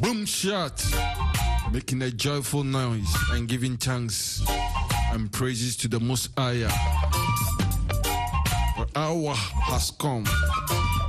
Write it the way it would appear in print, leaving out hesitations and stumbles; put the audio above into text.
boom shot, making a joyful noise and giving thanks and praises to the Most High. The hour has come